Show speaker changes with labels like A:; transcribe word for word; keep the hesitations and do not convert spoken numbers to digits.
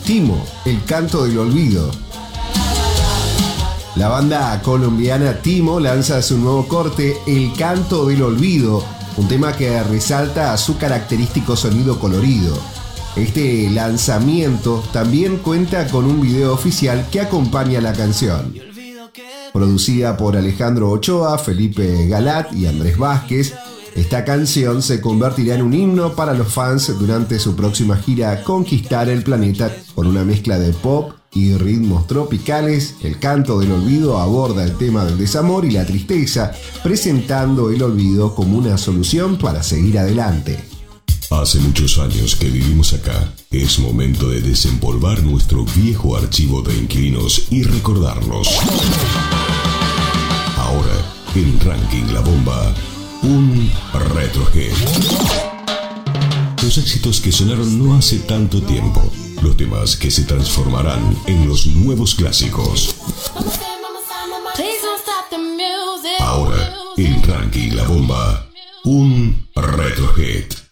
A: Timo, El Canto del Olvido. La banda colombiana Timo lanza su nuevo corte, El Canto del Olvido, un tema que resalta su característico sonido colorido. Este lanzamiento también cuenta con un video oficial que acompaña la canción. Producida por Alejandro Ochoa, Felipe Galat y Andrés Vázquez, esta canción se convertirá en un himno para los fans durante su próxima gira Conquistar el Planeta. Con una mezcla de pop y ritmos tropicales, El Canto del Olvido aborda el tema del desamor y la tristeza, presentando el olvido como una solución para seguir adelante.
B: Hace muchos años que vivimos acá. Es momento de desempolvar nuestro viejo archivo de inquilinos y recordarlos. Ahora, en Ranking La Bomba, un retrohit. Los éxitos que sonaron no hace tanto tiempo. Los temas que se transformarán en los nuevos clásicos. Ahora, en Ranking La Bomba, un retrohit.